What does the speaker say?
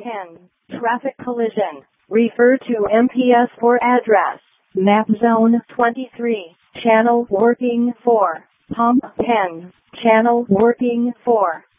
10. Traffic collision. Refer to MPS for address. Map zone 23. Channel working 4. Pump 10. Channel working 4.